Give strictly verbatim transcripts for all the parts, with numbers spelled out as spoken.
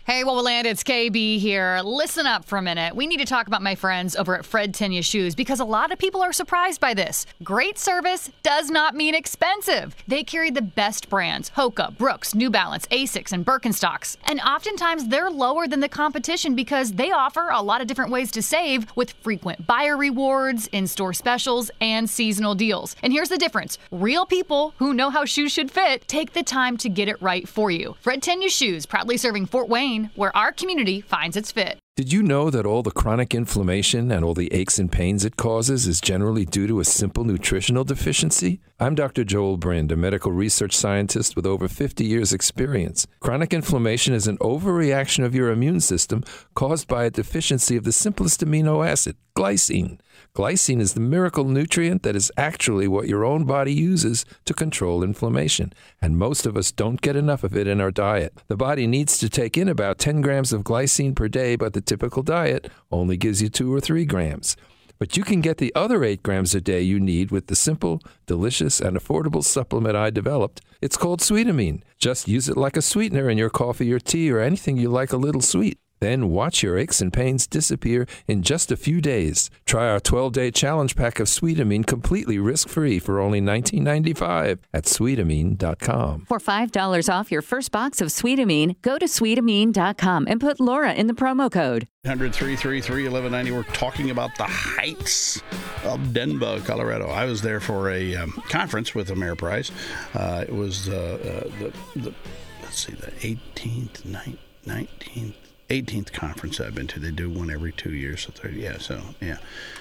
Hey, Wowoland, it's K B here. Listen up for a minute. We need to talk about my friends over at Fred Tenya Shoes because a lot of people are surprised by this. Great service does not mean expensive. They carry the best brands, Hoka, Brooks, New Balance, Asics, and Birkenstocks. And oftentimes they're lower than the competition because they offer a lot of different ways to save with frequent buyer rewards, in-store specials, and seasonal deals. And here's the difference. Real people who know how shoes should fit take the time to get it right for you. Fred Tenya Shoes, proudly serving Fort Wayne, where our community finds its fit. Did you know that all the chronic inflammation and all the aches and pains it causes is generally due to a simple nutritional deficiency? I'm Doctor Joel Brind, a medical research scientist with over fifty years' experience. Chronic inflammation is an overreaction of your immune system caused by a deficiency of the simplest amino acid, glycine. Glycine is the miracle nutrient that is actually what your own body uses to control inflammation, and most of us don't get enough of it in our diet. The body needs to take in about ten grams of glycine per day, but the typical diet only gives you two or three grams. But you can get the other eight grams a day you need with the simple, delicious, and affordable supplement I developed. It's called Sweetamine. Just use it like a sweetener in your coffee or tea or anything you like a little sweet. Then watch your aches and pains disappear in just a few days. Try our twelve-day challenge pack of Sweetamine completely risk-free for only nineteen ninety-five at sweetamine dot com. For five dollars off your first box of Sweetamine, go to sweetamine dot com and put Laura in the promo code. one hundred, three three three, eleven ninety. We're talking about the heights of Denver, Colorado. I was there for a um, conference with Ameriprise. Uh, it was uh, uh, the, the, let's see, the eighteenth, nineteenth, eighteenth conference I've been to. They do one every two years. So thirty, yeah, so, yeah.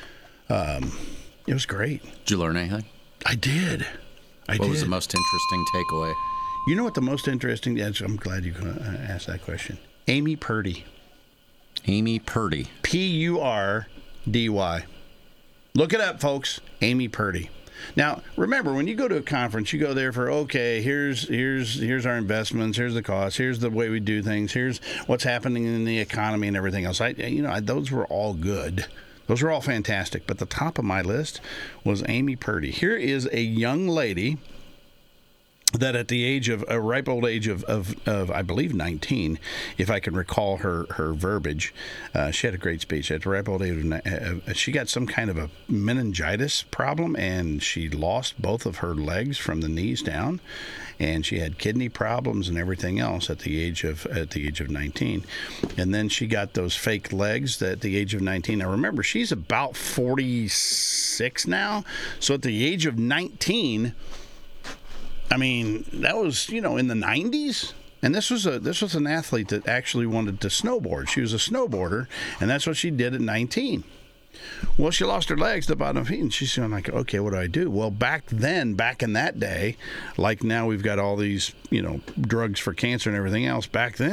Um, it was great. Did you learn anything? I did. I what did. was the most interesting takeaway? You know what the most interesting is? I'm glad you uh, asked that question. Amy Purdy. Amy Purdy. P U R D Y. Look it up, folks. Amy Purdy. Now, remember, when you go to a conference, you go there for, okay, here's here's here's our investments, here's the costs, here's the way we do things, here's what's happening in the economy and everything else. I, you know, I, those were all good. Those were all fantastic. But the top of my list was Amy Purdy. Here is a young lady that at the age of a ripe old age of, of, of I believe nineteen, if I can recall her her verbiage, uh, she had a great speech. At the ripe old age of, uh, she got some kind of a meningitis problem, and she lost both of her legs from the knees down, and she had kidney problems and everything else at the age of at the age of nineteen, and then she got those fake legs at the age of nineteen. Now remember, she's about forty-six now, so at the age of nineteen. I mean, that was, you know, in the nineties. And this was a this was an athlete that actually wanted to snowboard. She was a snowboarder, and that's what she did at nineteen. Well, she lost her legs, the bottom feet, and she's going like, okay, what do I do? Well, back then, back in that day, like now we've got all these, you know, drugs for cancer and everything else. Back then,